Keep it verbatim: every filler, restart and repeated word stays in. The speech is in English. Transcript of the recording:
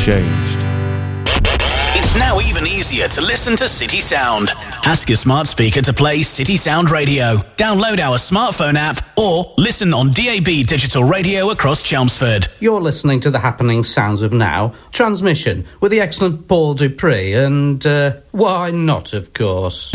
changed. It's now even easier to listen to City Sound. Ask your smart speaker to play City Sound Radio. Download our smartphone app or listen on D A B digital radio across Chelmsford. You're listening to the happening sounds of now. Transmission with the excellent Paul Dupree and, uh, why not, of course.